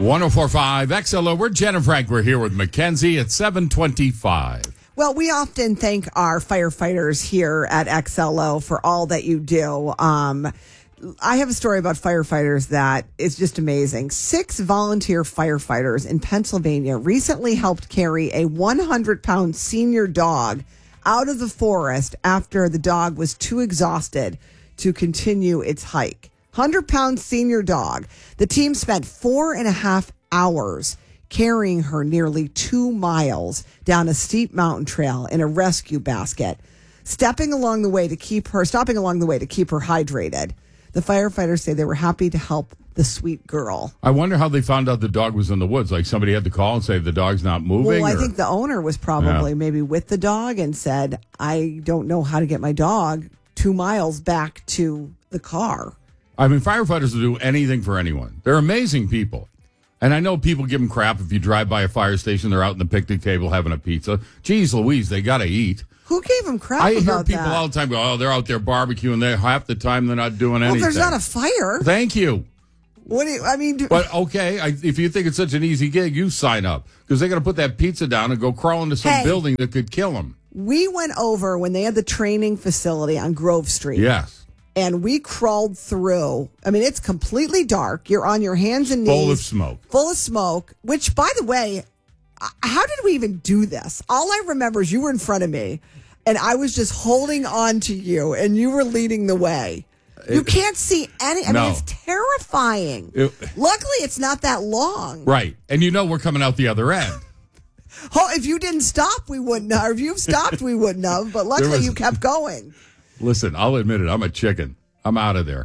104.5 XLO. We're Jen and Frank. We're here with Mackenzie at 7:25. Well, we often thank our firefighters here at XLO for all that you do. I have a story about firefighters that is just amazing. 6 volunteer firefighters in Pennsylvania recently helped carry a 100-pound senior dog out of the forest after the dog was too exhausted to continue its hike. 100-pound senior dog. The team spent 4.5 hours carrying her nearly 2 miles down a steep mountain trail in a rescue basket, stopping along the way to keep her hydrated. The firefighters say they were happy to help the sweet girl. I wonder how they found out the dog was in the woods. Like somebody had to call and say the dog's not moving? Well, I think the owner was probably maybe with the dog and said, I don't know how to get my dog 2 miles back to the car. I mean, firefighters will do anything for anyone. They're amazing people. And I know people give them crap if you drive by a fire station, they're out in the picnic table having a pizza. Jeez Louise, they got to eat. Who gave them crap I about hear people that? all the time go, oh, they're out there barbecuing. They half the time they're not doing anything. Well, there's not a fire. Thank you. What do you, I mean? But, okay, if you think it's such an easy gig, you sign up. Because they're going to put that pizza down and go crawl into some building that could kill them. We went over when they had the training facility on Grove Street. Yes. And we crawled through. I mean, it's completely dark. You're on your hands and knees. Full of smoke. Full of smoke, which, by the way, how did we even do this? All I remember is you were in front of me, and I was just holding on to you, and you were leading the way. You can't see any. I mean, it's terrifying. Luckily, it's not that long. Right. And you know we're coming out the other end. Oh, if you didn't stop, we wouldn't have. If you stopped, we wouldn't have. But luckily, you kept going. Listen, I'll admit it. I'm a chicken. I'm out of there.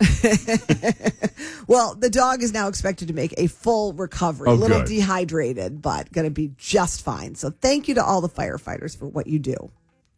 Well, the dog is now expected to make a full recovery. Oh, a little good. dehydrated, but going to be just fine. So thank you to all the firefighters for what you do.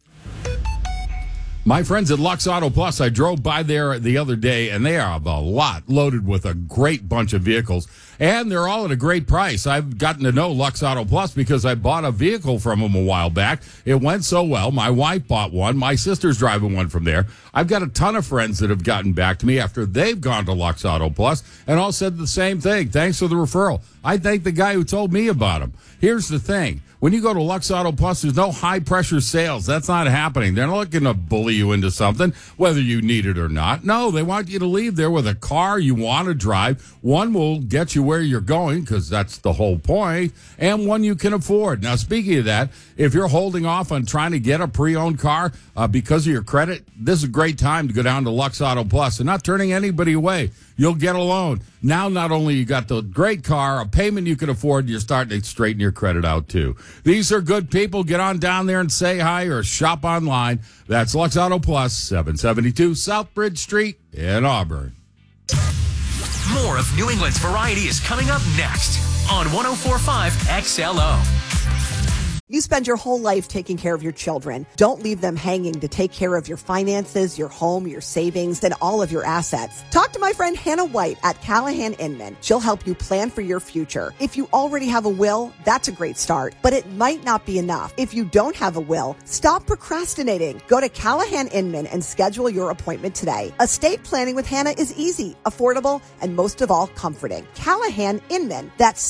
My friends at Lux Auto Plus, I drove by there the other day, and they have a lot loaded with a great bunch of vehicles, and they're all at a great price. I've gotten to know Lux Auto Plus because I bought a vehicle from them a while back. It went so well. My wife bought one. My sister's driving one from there. I've got a ton of friends that have gotten back to me after they've gone to Lux Auto Plus and all said the same thing. Thanks for the referral. I thank the guy who told me about them. Here's the thing. When you go to Lux Auto Plus, there's no high-pressure sales. That's not happening. They're not looking to bully you into something, whether you need it or not. No, they want you to leave there with a car you want to drive. One will get you where you're going, because that's the whole point, and one you can afford. Now, speaking of that, if you're holding off on trying to get a pre-owned car because of your credit, this is a great time to go down to Lux Auto Plus and not turning anybody away. You'll get a loan. Now, not only you got the great car, a payment you can afford, you're starting to straighten your credit out, too. These are good people. Get on down there and say hi or shop online. That's Lux Auto Plus, 772 Southbridge Street in Auburn. More of New England's variety is coming up next on 104.5 XLO. You spend your whole life taking care of your children. Don't leave them hanging to take care of your finances, your home, your savings, and all of your assets. Talk to my friend Hannah White at Callahan Inman. She'll help you plan for your future. If you already have a will, that's a great start, but it might not be enough. If you don't have a will, stop procrastinating. Go to Callahan Inman and schedule your appointment today. Estate planning with Hannah is easy, affordable, and most of all, comforting. Callahan Inman. That's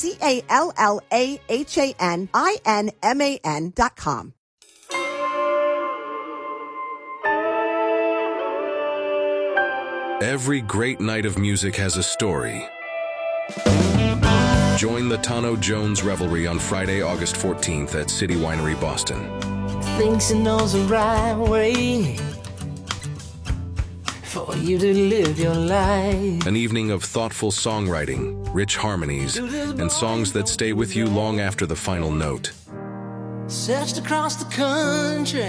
CALLAHANINMAN.com. Every great night of music has a story. Join the Tano Jones Revelry on Friday, August 14th at City Winery, Boston. Thinks he knows the right way for you to live your life. An evening of thoughtful songwriting, rich harmonies, and songs that stay with you long after the final note. Searched across the country,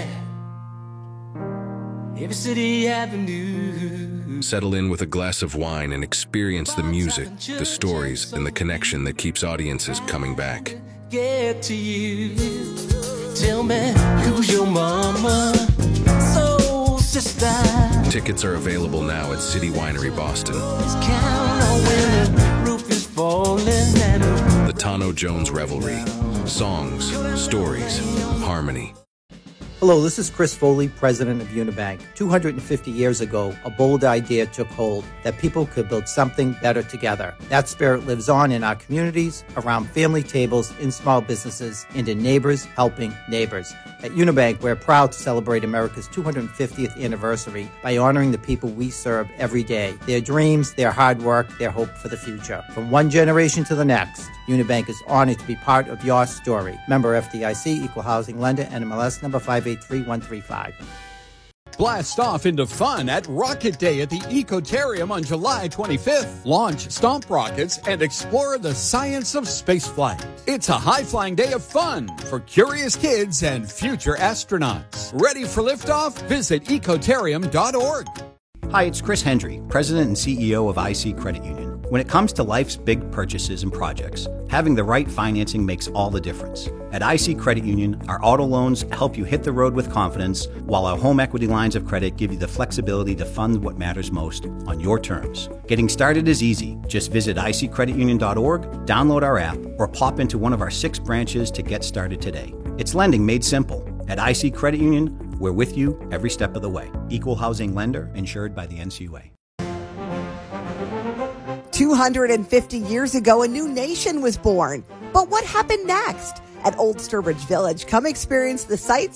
every city avenue. Settle in with a glass of wine and experience the music, the stories, and the connection that keeps audiences coming back. Get to you. Tell me who's your mama, soul sister. Tickets are available now at City Winery, Boston. Just count on when the roof is falling and The Tano Jones Revelry. Songs, stories, harmony. Hello, this is Chris Foley, president of Unibank. 250 years ago, a bold idea took hold that people could build something better together. That spirit lives on in our communities, around family tables, in small businesses, and in neighbors helping neighbors. At Unibank, we're proud to celebrate America's 250th anniversary by honoring the people we serve every day, their dreams, their hard work, their hope for the future. From one generation to the next, Unibank is honored to be part of your story. Member FDIC, Equal Housing Lender, NMLS number 583135. Blast off into fun at Rocket Day at the Ecotarium on July 25th. Launch Stomp rockets and explore the science of spaceflight. It's a high-flying day of fun for curious kids and future astronauts. Ready for liftoff? Visit ecotarium.org. Hi, it's Chris Hendry, President and CEO of IC Credit Union. When it comes to life's big purchases and projects, having the right financing makes all the difference. At IC Credit Union, our auto loans help you hit the road with confidence, while our home equity lines of credit give you the flexibility to fund what matters most on your terms. Getting started is easy. Just visit iccreditunion.org, download our app, or pop into one of our 6 branches to get started today. It's lending made simple. At IC Credit Union, we're with you every step of the way. Equal housing lender, insured by the NCUA. 250 years ago, a new nation was born. But what happened next? At Old Sturbridge Village, come experience the sights,